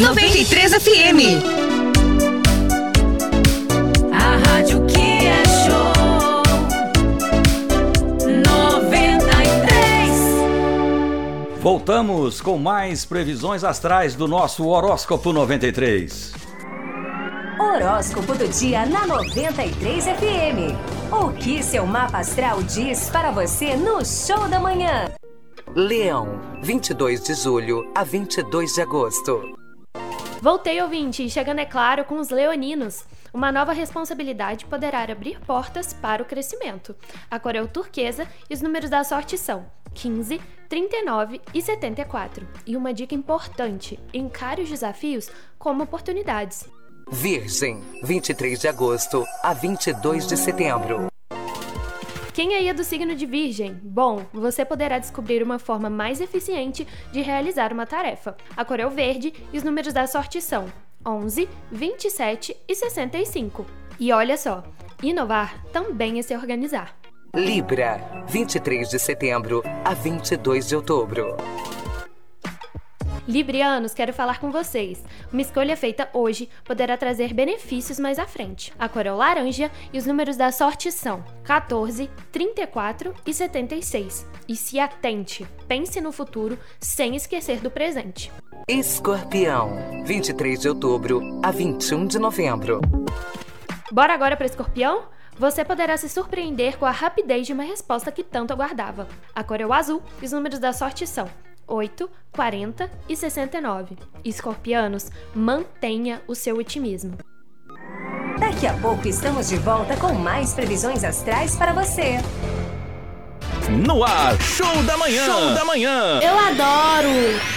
93 FM. A rádio que é show 93. Voltamos com mais previsões astrais do nosso Horóscopo 93. Horóscopo do dia na 93 FM. O que seu mapa astral diz para você no Show da Manhã? Leão, 22 de julho a 22 de agosto. Voltei, ouvinte, chegando, é claro, com os leoninos. Uma nova responsabilidade poderá abrir portas para o crescimento. A cor é o turquesa e os números da sorte são 15, 39 e 74. E uma dica importante: encare os desafios como oportunidades. Virgem, 23 de agosto a 22 de setembro. Quem aí é do signo de Virgem? Bom, você poderá descobrir uma forma mais eficiente de realizar uma tarefa. A cor é o verde e os números da sorte são 11, 27 e 65. E olha só, inovar também é se organizar. Libra, 23 de setembro a 22 de outubro. Librianos, quero falar com vocês. Uma escolha feita hoje poderá trazer benefícios mais à frente. A cor é o laranja e os números da sorte são 14, 34 e 76. E se atente, pense no futuro sem esquecer do presente. Escorpião, 23 de outubro a 21 de novembro. Bora agora para Escorpião? Você poderá se surpreender com a rapidez de uma resposta que tanto aguardava. A cor é o azul e os números da sorte são 8, 40 e 69. Escorpianos, mantenha o seu otimismo. Daqui a pouco estamos de volta com mais previsões astrais para você. No ar, Show da Manhã. Show da Manhã. Eu adoro!